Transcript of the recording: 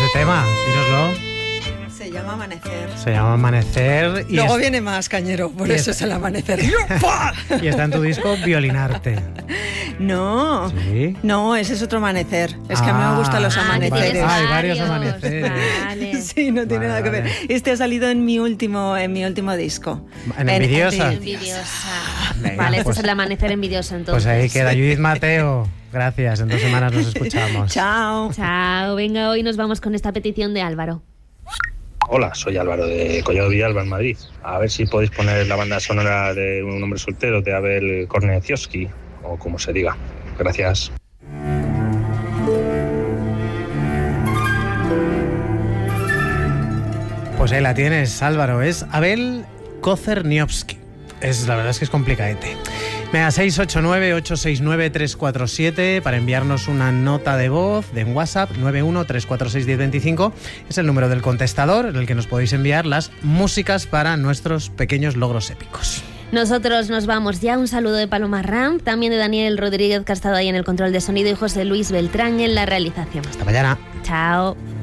ese tema? Dínoslo. Se llama Amanecer. Se llama Amanecer. Y luego viene más, Cañero, por eso es el Amanecer. Y está en tu disco Violinarte. No, ¿Sí? No, ese es otro amanecer. Es que a mí me gustan los amaneceres. Hay varios amaneceres. Vale. Sí, no tiene nada que ver. Este ha salido en mi último disco. ¿En Envidiosa? Venga, vale, este es el Amanecer Envidioso entonces. Pues ahí queda Judith Mateo. Gracias, en 2 semanas nos escuchamos. Chao. Chao, venga, hoy nos vamos con esta petición de Álvaro. Hola, soy Álvaro de Collado Villalba en Madrid. A ver si podéis poner la banda sonora de Un hombre soltero de Abel Korneciowski, o como se diga. Gracias. Pues ahí la tienes, Álvaro. Es Abel Korneciowski. La verdad es que es complicadete. Venga, 689-869-347 para enviarnos una nota de voz en WhatsApp. 91-346-1025 es el número del contestador en el que nos podéis enviar las músicas para nuestros pequeños logros épicos. Nosotros nos vamos ya. Un saludo de Paloma Ram, también de Daniel Rodríguez, que ha estado ahí en el control de sonido, y José Luis Beltrán en la realización. Hasta mañana. Chao.